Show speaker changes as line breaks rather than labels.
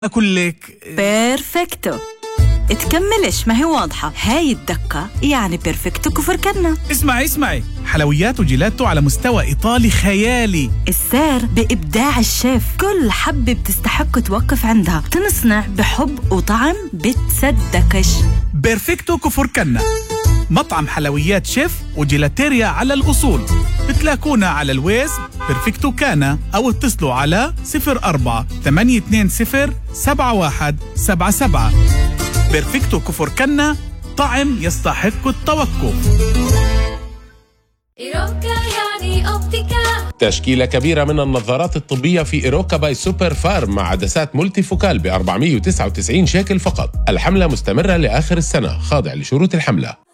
أقول لك
بيرفكتو. تكملش، ما هي واضحة. هاي الدقة يعني بيرفكتو كفر كنا.
اسمعي حلويات وجيلاتو على مستوى إيطالي خيالي.
السر بإبداع الشيف، كل حبة بتستحق توقف عندها، تنصنع بحب وطعم بتصدقش.
بيرفكتو كفر كنا مطعم حلويات شيف وجيلاتيريا على الأصول. بتلاقونا على الويز بيرفكتو كانا أو اتصلوا على 04-820-7177. بيرفكتو كفر كنا، طعم يستحق التوقف.
إيروكا يعني أوبتيكا.
تشكيلة كبيرة من النظارات الطبية في إيروكا باي سوبر فارم مع عدسات مولتي فوكال ب 499 شيكل فقط. الحملة مستمرة لآخر السنة، خاضع لشروط الحملة.